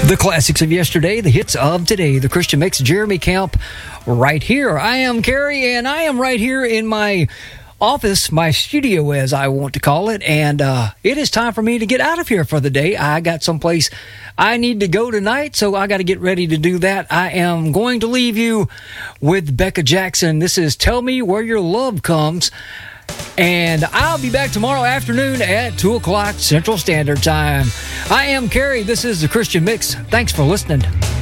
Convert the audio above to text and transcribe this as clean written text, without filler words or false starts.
The classics of yesterday, the hits of today, the Christian Mix, Jeremy Camp, right here. I am Carrie, and I am right here in my office, my studio, as I want to call it, and it is time for me to get out of here for the day. I got someplace I need to go tonight, so I got to get ready to do that. I am going to leave you with Becca Jackson. This is Tell Me Where Your Love Comes. And I'll be back tomorrow afternoon at 2 o'clock Central Standard Time. I am Carrie. This is the Christian Mix. Thanks for listening.